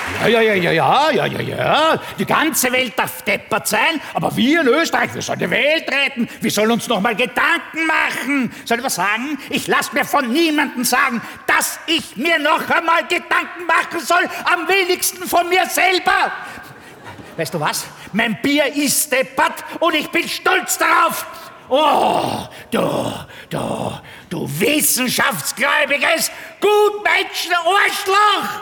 Ja. Die ganze Welt darf deppert sein, aber wir in Österreich, wir sollen die Welt retten. Wir sollen uns noch mal Gedanken machen. Soll ich was sagen? Ich lasse mir von niemandem sagen, dass ich mir noch einmal Gedanken machen soll. Am wenigsten von mir selber. Weißt du was? Mein Bier ist deppert und ich bin stolz darauf. Oh, du wissenschaftsgläubiges Gutmenschen-Arschloch!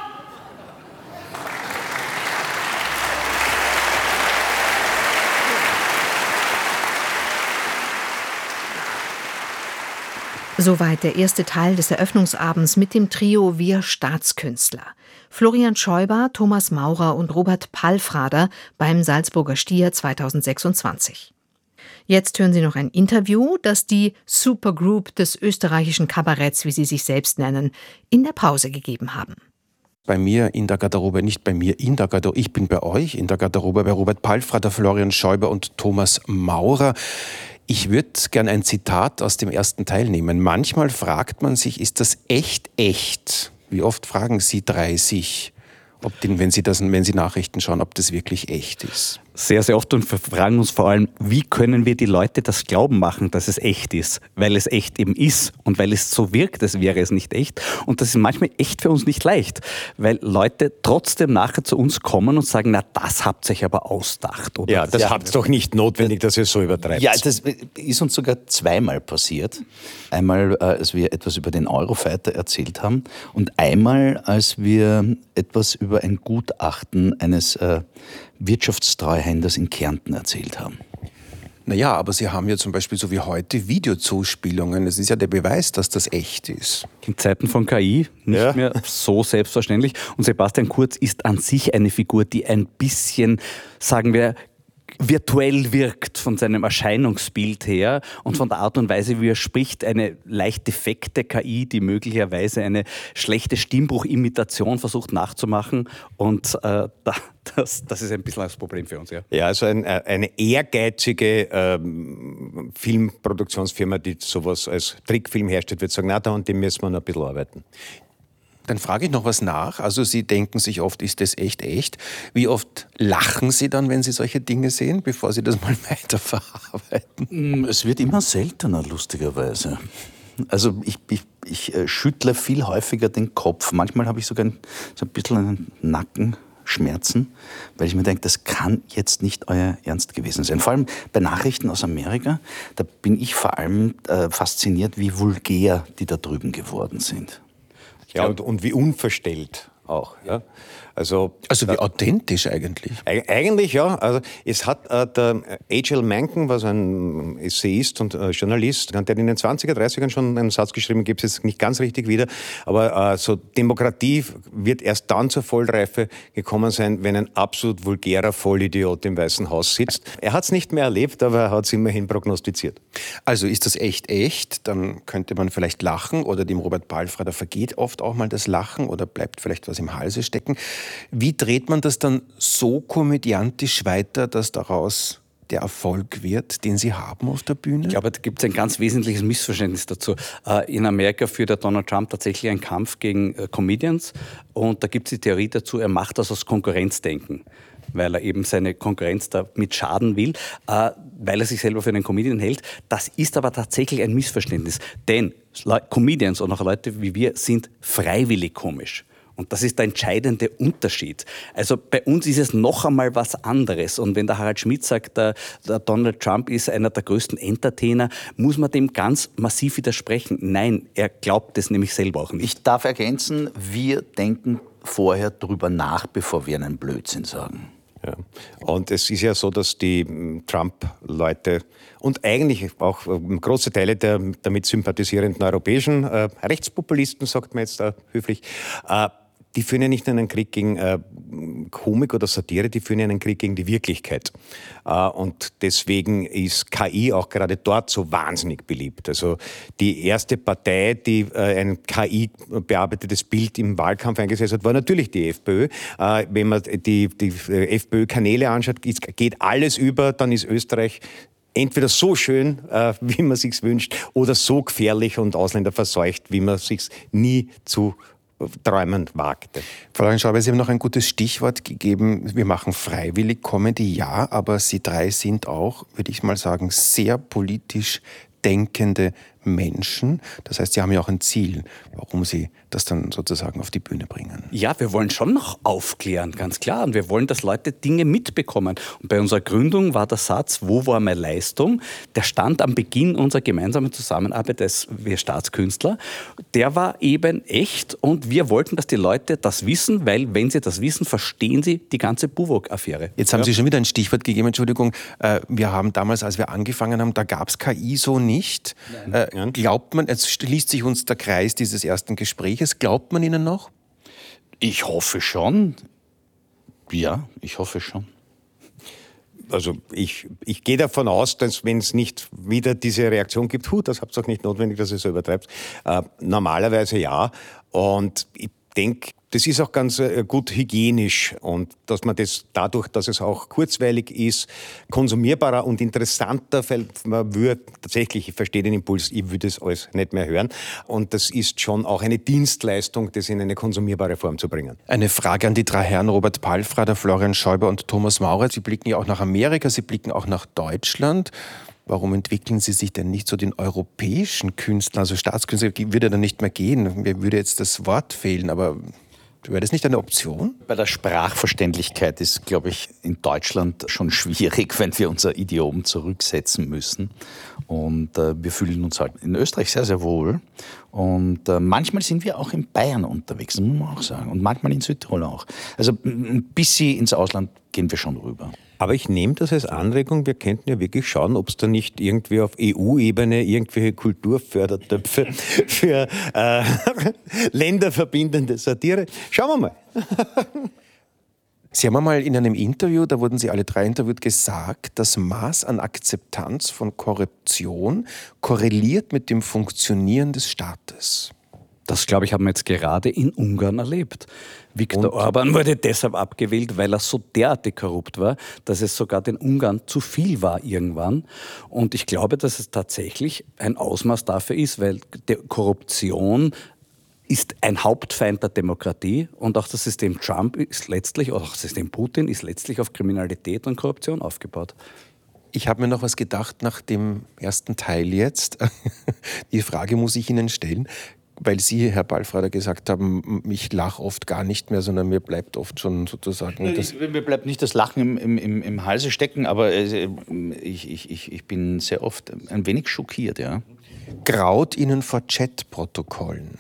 Soweit der erste Teil des Eröffnungsabends mit dem Trio Wir Staatskünstler. Florian Scheuber, Thomas Maurer und Robert Palfrader beim Salzburger Stier 2026. Jetzt hören Sie noch ein Interview, das die Supergroup des österreichischen Kabaretts, wie sie sich selbst nennen, in der Pause gegeben haben. Bei mir in der Garderobe, nicht bei mir in der Garderobe, ich bin bei euch in der Garderobe, bei Robert Palfrader, Florian Scheuber und Thomas Maurer. Ich würde gerne ein Zitat aus dem ersten Teil nehmen. Manchmal fragt man sich, ist das echt? Wie oft fragen Sie drei sich, wenn Sie Nachrichten schauen, ob das wirklich echt ist? Sehr, sehr oft, und wir fragen uns vor allem, wie können wir die Leute das glauben machen, dass es echt ist? Weil es echt eben ist und weil es so wirkt, als wäre es nicht echt. Und das ist manchmal echt für uns nicht leicht, weil Leute trotzdem nachher zu uns kommen und sagen, na, das habt ihr euch aber ausgedacht. Oder? Ja, das habt ihr doch nicht notwendig, dass ihr so übertreibt. Ja, das ist uns sogar zweimal passiert. Einmal, als wir etwas über den Eurofighter erzählt haben und einmal, als wir etwas über ein Gutachten eines Wirtschaftstreuhänders in Kärnten erzählt haben. Naja, aber Sie haben ja zum Beispiel so wie heute Videozuspielungen. Das ist ja der Beweis, dass das echt ist. In Zeiten von KI nicht mehr so selbstverständlich. Und Sebastian Kurz ist an sich eine Figur, die ein bisschen, sagen wir, virtuell wirkt von seinem Erscheinungsbild her und von der Art und Weise, wie er spricht, eine leicht defekte KI, die möglicherweise eine schlechte Stimmbruchimitation versucht nachzumachen. Und das ist ein bisschen das Problem für uns. Ja, also eine ehrgeizige Filmproduktionsfirma, die sowas als Trickfilm herstellt, wird sagen, na, da und dem müssen wir noch ein bisschen arbeiten. Dann frage ich noch was nach. Also Sie denken sich oft, ist das echt? Wie oft lachen Sie dann, wenn Sie solche Dinge sehen, bevor Sie das mal weiterverarbeiten? Es wird immer seltener, lustigerweise. Also ich schüttle viel häufiger den Kopf. Manchmal habe ich sogar so ein bisschen einen Nackenschmerzen, weil ich mir denke, das kann jetzt nicht euer Ernst gewesen sein. Vor allem bei Nachrichten aus Amerika, da bin ich vor allem fasziniert, wie vulgär die da drüben geworden sind. Ja, und wie unverstellt auch. Ja. Also wie authentisch eigentlich. Eigentlich ja. Also es hat der H.L. Mencken, was ein Essayist und Journalist, der hat in den 20er, 30ern schon einen Satz geschrieben, gibt es jetzt nicht ganz richtig wieder, aber so Demokratie wird erst dann zur Vollreife gekommen sein, wenn ein absolut vulgärer Vollidiot im Weißen Haus sitzt. Er hat es nicht mehr erlebt, aber er hat es immerhin prognostiziert. Also ist das echt, dann könnte man vielleicht lachen oder dem Robert Palfrader vergeht oft auch mal das Lachen oder bleibt vielleicht was im Halse stecken. Wie dreht man das dann so komödiantisch weiter, dass daraus der Erfolg wird, den Sie haben auf der Bühne? Ich glaube, da gibt es ein ganz wesentliches Missverständnis dazu. In Amerika führt der Donald Trump tatsächlich einen Kampf gegen Comedians und da gibt es die Theorie dazu, er macht das aus Konkurrenzdenken, weil er eben seine Konkurrenz damit schaden will, weil er sich selber für einen Comedian hält. Das ist aber tatsächlich ein Missverständnis, denn Comedians und auch Leute wie wir sind freiwillig komisch. Und das ist der entscheidende Unterschied. Also bei uns ist es noch einmal was anderes. Und wenn der Harald Schmidt sagt, der Donald Trump ist einer der größten Entertainer, muss man dem ganz massiv widersprechen. Nein, er glaubt es nämlich selber auch nicht. Ich darf ergänzen, wir denken vorher drüber nach, bevor wir einen Blödsinn sagen. Ja. Und es ist ja so, dass die Trump-Leute und eigentlich auch große Teile der damit sympathisierenden europäischen Rechtspopulisten, sagt man jetzt höflich, die führen ja nicht einen Krieg gegen Komik oder Satire, die führen ja einen Krieg gegen die Wirklichkeit. Und deswegen ist KI auch gerade dort so wahnsinnig beliebt. Also die erste Partei, die ein KI-bearbeitetes Bild im Wahlkampf eingesetzt hat, war natürlich die FPÖ. Wenn man die FPÖ-Kanäle anschaut, geht alles über, dann ist Österreich entweder so schön, wie man sich's wünscht, oder so gefährlich und Ausländer verseucht, wie man sich's nie zu träumen wagte. Florian Schäuber, Sie haben noch ein gutes Stichwort gegeben. Wir machen freiwillig Comedy, ja, aber Sie drei sind auch, würde ich mal sagen, sehr politisch denkende Menschen. Das heißt, Sie haben ja auch ein Ziel, warum Sie das dann sozusagen auf die Bühne bringen. Ja, wir wollen schon noch aufklären, ganz klar. Und wir wollen, dass Leute Dinge mitbekommen. Und bei unserer Gründung war der Satz, wo war meine Leistung? Der stand am Beginn unserer gemeinsamen Zusammenarbeit als wir Staatskünstler. Der war eben echt und wir wollten, dass die Leute das wissen, weil wenn sie das wissen, verstehen sie die ganze Buwok-Affäre. Jetzt haben Sie schon wieder ein Stichwort gegeben, Entschuldigung. Wir haben damals, als wir angefangen haben, da gab es KI so nicht. Glaubt man, jetzt schließt sich uns der Kreis dieses ersten Gespräches, glaubt man Ihnen noch? Ich hoffe schon. Ja, ich hoffe schon. Also ich gehe davon aus, dass wenn es nicht wieder diese Reaktion gibt, das habt ihr auch nicht notwendig, dass ihr so übertreibt, normalerweise ja. Und ich denke, das ist auch ganz gut hygienisch und dass man das dadurch, dass es auch kurzweilig ist, konsumierbarer und interessanter, weil man würde tatsächlich, ich verstehe den Impuls, ich würde es alles nicht mehr hören und das ist schon auch eine Dienstleistung, das in eine konsumierbare Form zu bringen. Eine Frage an die drei Herren, Robert Palfrader, Florian Schäuber und Thomas Maurer. Sie blicken ja auch nach Amerika, Sie blicken auch nach Deutschland. Warum entwickeln Sie sich denn nicht zu den europäischen Künstlern? Also Staatskünstler würde dann nicht mehr gehen. Mir würde jetzt das Wort fehlen, aber wäre das nicht eine Option? Bei der Sprachverständlichkeit ist, glaube ich, in Deutschland schon schwierig, wenn wir unser Idiom zurücksetzen müssen. Und wir fühlen uns halt in Österreich sehr, sehr wohl. Und manchmal sind wir auch in Bayern unterwegs, das muss man auch sagen. Und manchmal in Südtirol auch. Also ein bisschen ins Ausland gehen wir schon rüber. Aber ich nehme das als Anregung, wir könnten ja wirklich schauen, ob es da nicht irgendwie auf EU-Ebene irgendwelche Kulturfördertöpfe für länderverbindende Satire. Schauen wir mal. Sie haben einmal in einem Interview, da wurden Sie alle drei interviewt, gesagt, das Maß an Akzeptanz von Korruption korreliert mit dem Funktionieren des Staates. Das, glaube ich, haben wir jetzt gerade in Ungarn erlebt. Viktor Orban wurde deshalb abgewählt, weil er so derartig korrupt war, dass es sogar den Ungarn zu viel war irgendwann. Und ich glaube, dass es tatsächlich ein Ausmaß dafür ist, weil Korruption ist ein Hauptfeind der Demokratie und auch das System Trump ist letztlich, oder auch das System Putin ist letztlich auf Kriminalität und Korruption aufgebaut. Ich habe mir noch was gedacht nach dem ersten Teil jetzt. Die Frage muss ich Ihnen stellen. Weil Sie, Herr Palfrader, gesagt haben, ich lache oft gar nicht mehr, sondern mir bleibt oft schon sozusagen... Mir bleibt nicht das Lachen im Halse stecken, aber ich bin sehr oft ein wenig schockiert, ja. Graut Ihnen vor Chatprotokollen?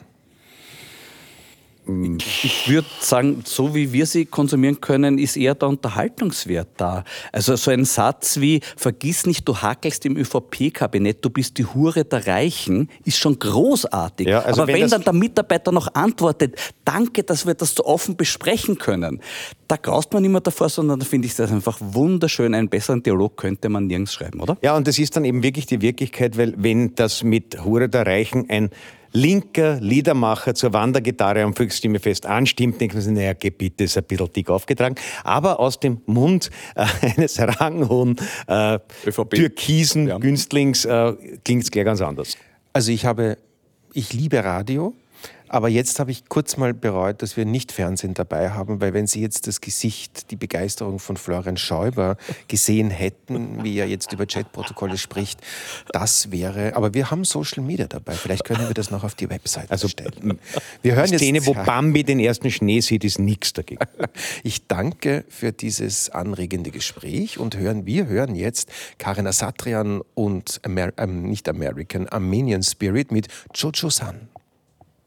Ich würde sagen, so wie wir sie konsumieren können, ist eher der Unterhaltungswert da. Also so ein Satz wie, vergiss nicht, du hakelst im ÖVP-Kabinett, du bist die Hure der Reichen, ist schon großartig. Ja, also aber wenn dann der Mitarbeiter noch antwortet, danke, dass wir das so offen besprechen können, da graust man nicht mehr davor, sondern da finde ich das einfach wunderschön. Einen besseren Dialog könnte man nirgends schreiben, oder? Ja, und das ist dann eben wirklich die Wirklichkeit, weil wenn das mit Hure der Reichen ein linker Liedermacher zur Wandergitarre am Volksstimmefest anstimmt, denkt man sich, naja, geh bitte, ist ein bisschen dick aufgetragen. Aber aus dem Mund eines ranghohen, türkisen Günstlings klingt es gleich ganz anders. Also ich liebe Radio, aber jetzt habe ich kurz mal bereut, dass wir nicht Fernsehen dabei haben, weil wenn Sie jetzt das Gesicht, die Begeisterung von Florian Schäuber gesehen hätten, wie er jetzt über Chatprotokolle spricht, das wäre, aber wir haben Social Media dabei, vielleicht können wir das noch auf die Website stellen. Wir hören die Szene, wo Bambi den ersten Schnee sieht, ist nichts dagegen. Ich danke für dieses anregende Gespräch und wir hören jetzt Karen Asatrian und Armenian Spirit mit Jojo San.